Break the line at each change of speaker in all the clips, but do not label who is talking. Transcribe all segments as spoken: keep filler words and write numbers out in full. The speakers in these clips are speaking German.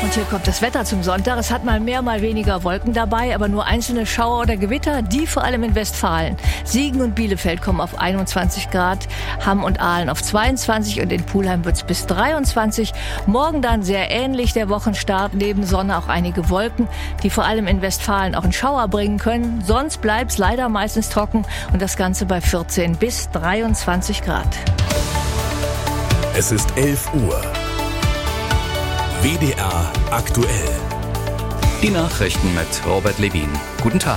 Und hier kommt das Wetter zum Sonntag. Es hat mal mehr, mal weniger Wolken dabei, aber nur einzelne Schauer oder Gewitter, die vor allem in Westfalen. Siegen und Bielefeld kommen auf einundzwanzig Grad, Hamm und Aalen auf zweiundzwanzig und in Pulheim wird es bis dreiundzwanzig. Morgen dann sehr ähnlich der Wochenstart, neben Sonne auch einige Wolken, die vor allem in Westfalen auch einen Schauer bringen können. Sonst bleibt es leider meistens trocken und das Ganze bei vierzehn bis dreiundzwanzig Grad.
Es ist elf Uhr. W D R aktuell.
Die Nachrichten mit Robert Levin. Guten Tag.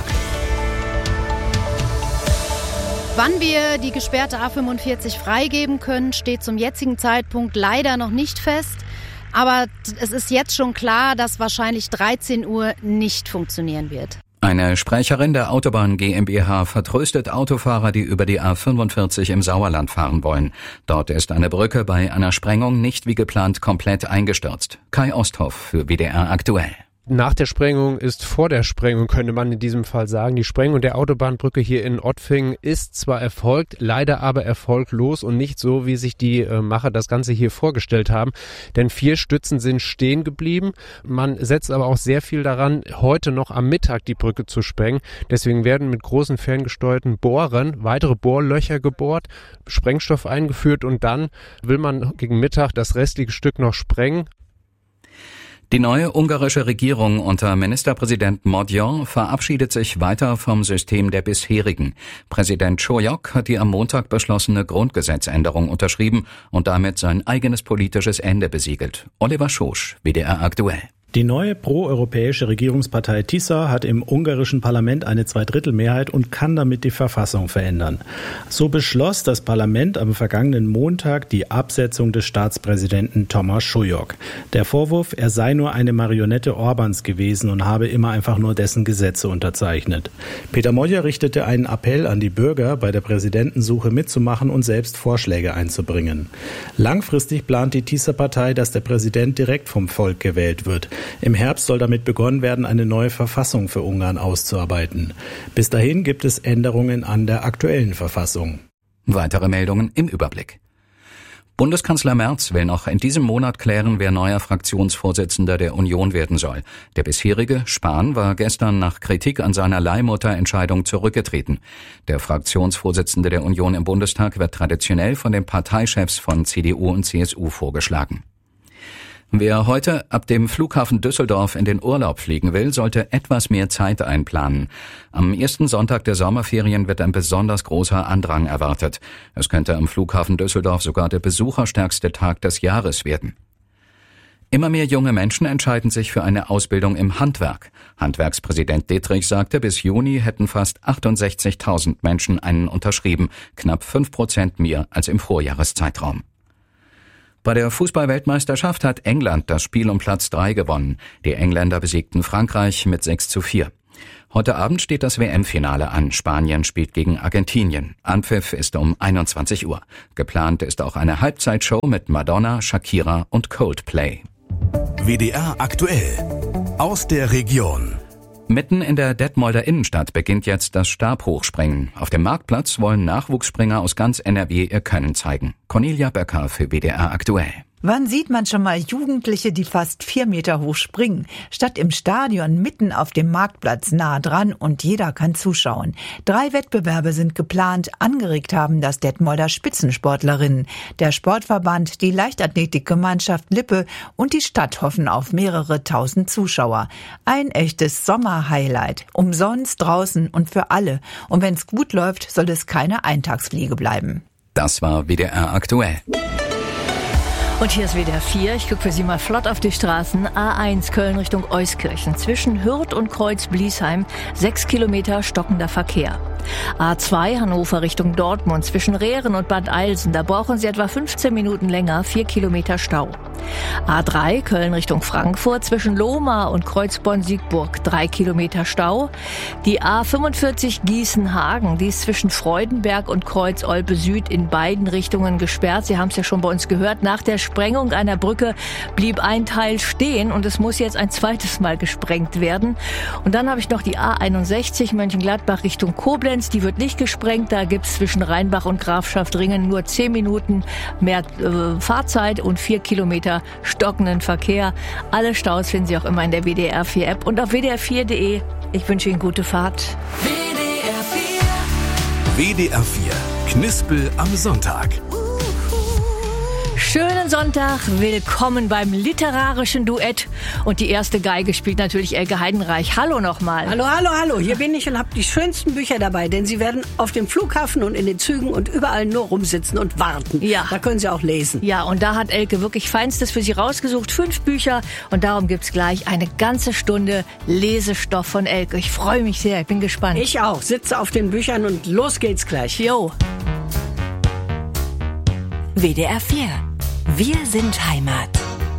Wann wir die gesperrte A fünfundvierzig freigeben können, steht zum jetzigen Zeitpunkt leider noch nicht fest. Aber es ist jetzt schon klar, dass wahrscheinlich dreizehn Uhr nicht funktionieren wird.
Eine Sprecherin der Autobahn GmbH vertröstet Autofahrer, die über die A fünfundvierzig im Sauerland fahren wollen. Dort ist eine Brücke bei einer Sprengung nicht wie geplant komplett eingestürzt. Kai Osthoff für W D R aktuell.
Nach der Sprengung ist vor der Sprengung, könnte man in diesem Fall sagen. Die Sprengung der Autobahnbrücke hier in Ottfingen ist zwar erfolgt, leider aber erfolglos und nicht so, wie sich die äh, Macher das Ganze hier vorgestellt haben. Denn vier Stützen sind stehen geblieben. Man setzt aber auch sehr viel daran, heute noch am Mittag die Brücke zu sprengen. Deswegen werden mit großen ferngesteuerten Bohrern weitere Bohrlöcher gebohrt, Sprengstoff eingeführt und dann will man gegen Mittag das restliche Stück noch sprengen.
Die neue ungarische Regierung unter Ministerpräsident Modyon verabschiedet sich weiter vom System der bisherigen. Präsident Csólyok hat die am Montag beschlossene Grundgesetzänderung unterschrieben und damit sein eigenes politisches Ende besiegelt. Oliver Schosch, W D R aktuell.
Die neue pro-europäische Regierungspartei TISA hat im ungarischen Parlament eine Zweidrittelmehrheit und kann damit die Verfassung verändern. So beschloss das Parlament am vergangenen Montag die Absetzung des Staatspräsidenten Tamás Csólyok. Der Vorwurf, er sei nur eine Marionette Orbáns gewesen und habe immer einfach nur dessen Gesetze unterzeichnet. Péter Magyar richtete einen Appell an die Bürger, bei der Präsidentensuche mitzumachen und selbst Vorschläge einzubringen. Langfristig plant die TISA-Partei, dass der Präsident direkt vom Volk gewählt wird. Im Herbst soll damit begonnen werden, eine neue Verfassung für Ungarn auszuarbeiten. Bis dahin gibt es Änderungen an der aktuellen Verfassung.
Weitere Meldungen im Überblick. Bundeskanzler Merz will noch in diesem Monat klären, wer neuer Fraktionsvorsitzender der Union werden soll. Der bisherige, Spahn, war gestern nach Kritik an seiner Leihmutterentscheidung zurückgetreten. Der Fraktionsvorsitzende der Union im Bundestag wird traditionell von den Parteichefs von C D U und C S U vorgeschlagen. Wer heute ab dem Flughafen Düsseldorf in den Urlaub fliegen will, sollte etwas mehr Zeit einplanen. Am ersten Sonntag der Sommerferien wird ein besonders großer Andrang erwartet. Es könnte am Flughafen Düsseldorf sogar der besucherstärkste Tag des Jahres werden. Immer mehr junge Menschen entscheiden sich für eine Ausbildung im Handwerk. Handwerkspräsident Dittrich sagte, bis Juni hätten fast achtundsechzigtausend Menschen einen unterschrieben, knapp fünf Prozent mehr als im Vorjahreszeitraum. Bei der Fußball-Weltmeisterschaft hat England das Spiel um Platz drei gewonnen. Die Engländer besiegten Frankreich mit sechs zu vier. Heute Abend steht das W M-Finale an. Spanien spielt gegen Argentinien. Anpfiff ist um einundzwanzig Uhr. Geplant ist auch eine Halbzeitshow mit Madonna, Shakira und Coldplay.
W D R aktuell. Aus der Region.
Mitten in der Detmolder Innenstadt beginnt jetzt das Stabhochspringen. Auf dem Marktplatz wollen Nachwuchsspringer aus ganz N R W ihr Können zeigen. Cornelia Böcker für W D R aktuell.
Wann sieht man schon mal Jugendliche, die fast vier Meter hoch springen? Statt im Stadion mitten auf dem Marktplatz nah dran und jeder kann zuschauen. Drei Wettbewerbe sind geplant, angeregt haben das Detmolder Spitzensportlerinnen. Der Sportverband, die Leichtathletikgemeinschaft Lippe und die Stadt hoffen auf mehrere tausend Zuschauer. Ein echtes Sommerhighlight. Umsonst draußen und für alle. Und wenn es gut läuft, soll es keine Eintagsfliege bleiben.
Das war W D R aktuell.
Und hier ist W D R vier. Ich gucke für Sie mal flott auf die Straßen. A eins Köln Richtung Euskirchen. Zwischen Hürth und Kreuz-Bliesheim. Sechs Kilometer stockender Verkehr. A zwei Hannover Richtung Dortmund. Zwischen Rehren und Bad Eilsen. Da brauchen Sie etwa fünfzehn Minuten länger. Vier Kilometer Stau. A drei Köln Richtung Frankfurt. Zwischen Lohmar und Kreuzborn-Siegburg. Drei Kilometer Stau. Die A fünfundvierzig Gießen-Hagen. Die ist zwischen Freudenberg und Kreuz-Olpe Süd in beiden Richtungen gesperrt. Sie haben es ja schon bei uns gehört. Nach der Sprengung einer Brücke blieb ein Teil stehen und es muss jetzt ein zweites Mal gesprengt werden. Und dann habe ich noch die A einundsechzig Mönchengladbach Richtung Koblenz. Die wird nicht gesprengt. Da gibt es zwischen Rheinbach und Grafschaft Ringen nur zehn Minuten mehr äh, Fahrzeit und vier Kilometer Kilometer stockenden Verkehr. Alle Staus finden Sie auch immer in der W D R vier App und auf w d r vier punkt d e. Ich wünsche Ihnen gute Fahrt.
W D R vier. W D R vier. Knispel am Sonntag.
Schönen Sonntag, willkommen beim literarischen Duett. Und die erste Geige spielt natürlich Elke Heidenreich. Hallo nochmal.
Hallo, hallo, hallo. Hier bin ich und habe die schönsten Bücher dabei, denn Sie werden auf dem Flughafen und in den Zügen und überall nur rumsitzen und warten.
Ja.
Da können Sie auch lesen.
Ja, und da hat Elke wirklich Feinstes für Sie rausgesucht. Fünf Bücher und darum gibt's gleich eine ganze Stunde Lesestoff von Elke. Ich freue mich sehr, ich bin gespannt.
Ich auch. Sitze auf den Büchern und los geht's gleich.
Jo.
W D R vier. Wir sind Heimat.